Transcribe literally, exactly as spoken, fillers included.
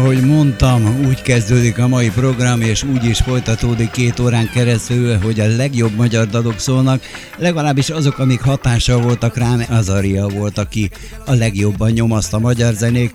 ahogy mondtam, úgy kezdődik a mai program, és úgy is folytatódik két órán keresztül, hogy a legjobb magyar dalok szólnak, legalábbis azok, amik hatással voltak rám. Azaria volt, aki a legjobban nyomaszta magyar zenék